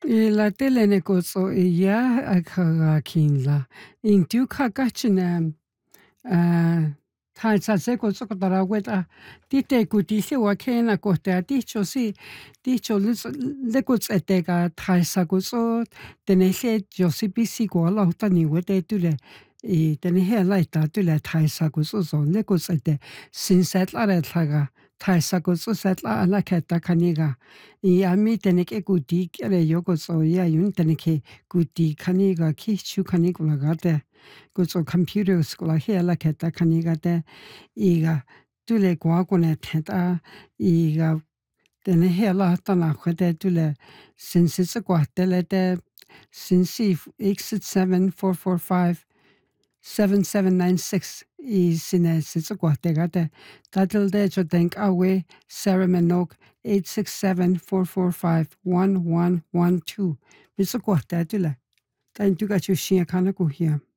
La telene kotso ya akara kinla. In duka kachina taisa seko sokotara weta tite kutisi wakena kohta dicho si dicho lekuts etega taisa kutso tenese josipisi kola utani wete tule tenehe laita tule taisa kutso son lekuts ete sinsetla retlaga taisa kutso setla ala keta kaniga ami teneke kuti kere yoko so ya yun teneke kuti kaniga ki chu kanigula gate kutso computer skula hela keta kanigate iga tule kwa kone teta iga tene hela tana khete tule sinsi kwa telete sinsi exit 7445 7796 sine sitsa tegate tatil de chotenk awe Sarah Menok 867-445-1112 bitsa tule tan tuga chushia kana kuhia